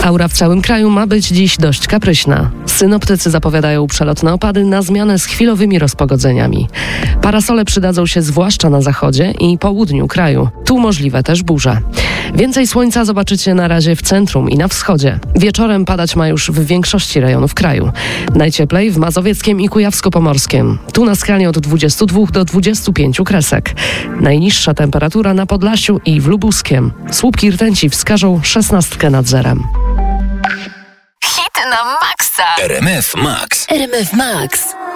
Aura w całym kraju ma być dziś dość kapryśna. Synoptycy zapowiadają przelotne opady na zmianę z chwilowymi rozpogodzeniami. Parasole przydadzą się zwłaszcza na zachodzie i południu kraju. Tu możliwe też burze. Więcej słońca zobaczycie na razie w centrum i na wschodzie. Wieczorem padać ma już w większości rejonów kraju. Najcieplej w Mazowieckiem i Kujawsko-Pomorskiem. Tu na skali od 22 do 25 kresek. Najniższa temperatura na Podlasiu i w Lubuskiem. Słupki rtęci wskażą 16 nad zerem. Hit na maksa. RMF Max. RMF Max.